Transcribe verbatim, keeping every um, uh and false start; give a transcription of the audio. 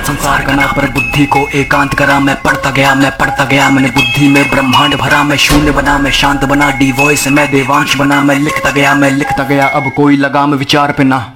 संसार का ना, पर बुद्धि को एकांत करा। मैं पढ़ता गया मैं पढ़ता गया, मैंने बुद्धि में ब्रह्मांड भरा। मैं शून्य बना मैं शांत बना, डी वॉइस मैं देवांश बना। मैं लिखता गया मैं लिखता गया, अब कोई लगाम विचार पे ना।